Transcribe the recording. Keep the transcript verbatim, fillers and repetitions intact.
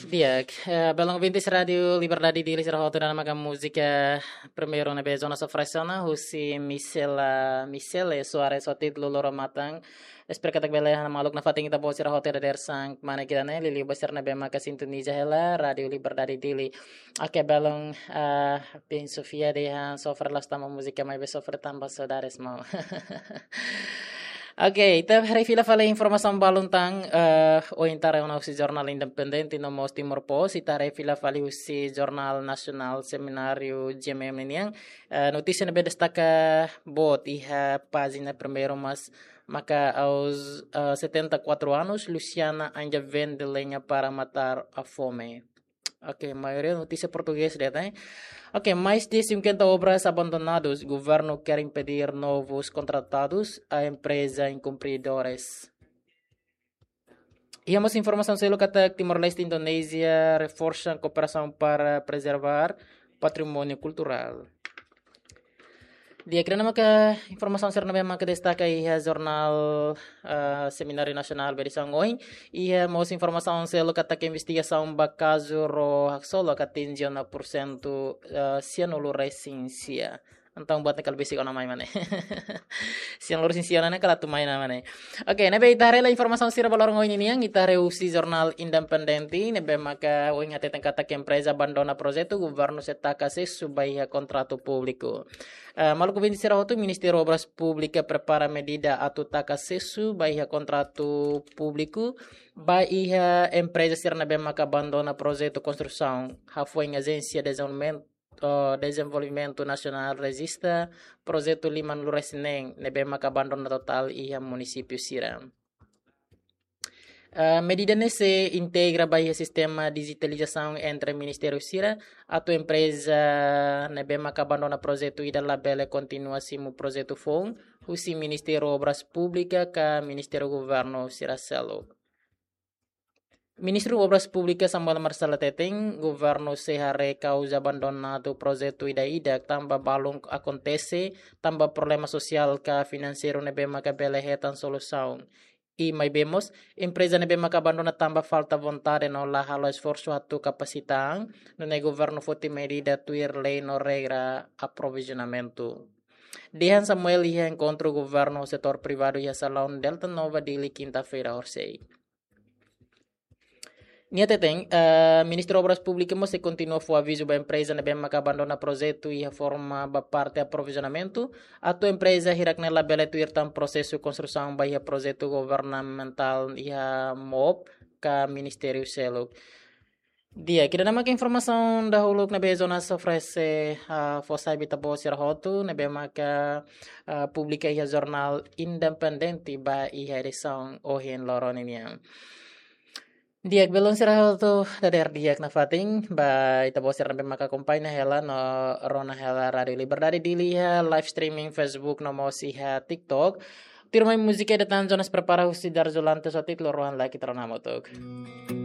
Dia, eh, Belong Vintage Radio Liberdade di Lisera Hoto dan Maga Musica Primeiro na Bezona Sofressona Husi Misela Misele Suare Sotit Luloro Matang Espero katak bela na maluk na fating ita po sira hotel der sang mana kita ne lili besar na bema ka sintonia hela Radio Liberdade Dili Ake belong uh, Pin Sofia de han sofrer las tama música mai be sofrer tamba saudares mau Oke, kita hari fila fala informação baluntang uh, o intare una usi jornal independente no mos Timor Post, itare fila fali usi jornal nasional seminário G M M niang uh, notícia na destaca bot iha página primeiro mas maka aos uh, setenta e quatro anos Luciana ainda vende lenha para matar a fome. Ok, maioria notícia português deh, tá? Ok, mais de cinquenta obras abandonadas. Governo quer impedir novos contratados a empresa incumpridores. E temos informação sobre que Timor-Leste e Indonésia reforçam cooperação para preservar patrimônio cultural. Dia kira nama ke informação ser nama que destaca ia jornal uh, seminário nacional berisangoi ia mos informação selo kata que investigação bakazu ro haksolo katinjio na porcento uh, cianulurescencia então buat nekal basic ona mai mane cianulurescencia na kala tumai na mane oke nebe itare la informação sira balor ngoi ni yang itare usi jornal independente nebe maka wing ate kata que empresa abandona projeto governo setaka se subaiha contrato público Uh, Maluku Vinti Sirahoto, Ministério Obras Públicas prepara medida atutaka sesu baia contrato público, baia empresa Sirnabema que abandona projeto construção, foi em agência de desenvolvimento, uh, desenvolvimento nacional resista, projeto Liman Luresinen, nebema que abandona total ia município Siram. Uh, medida se integra baia sistema digitalização entre Ministério Sira, a tua empresa nebema que abandona projeto e da labela continua simu projeto fon, o si Ministério Obras Públicas que Ministério Governo Sira Selo. Ministro Obras Públicas Samuel Marcelo Teteng, governo sehare causa abandonado projeto ida-ida, tambah balung acontece, tambah problema social que financeiro nebema que belehetan solução. E mais vemos, empresa nebema que abandona tambah falta vontade no la halo esforço atu capacitang, no ne governo foti medida tuir lei no regra aprovisionamento. Dihan Samuel ia encontro governo setor privado ia salão Delta Nova Dili quinta-feira orsei. Nia teteng, uh, Ministro Obras Públicas mo se continua fu aviso ba empresa na bema que abandona projeto e a forma ba parte aprovisionamento, a tua empresa hirak na labela tuir tam processo de construção ba ia projeto governamental ia M O P ka Ministério Selo. Dia, kita nama ke informação dahulu na bezona oferece a fosa habita bo Sirahoto, na bema que uh, publica ia jornal independente ba ia edição ohin loroninia. Diak belum sirah tu dari diak na fating ba ita bosir na maka kompay na hela no rona hela Radio Liberdade Dili ha live streaming Facebook no mo siha TikTok tirmay musika datan zonas prepara husi dar zolante sotit lorohan lagi terona motok.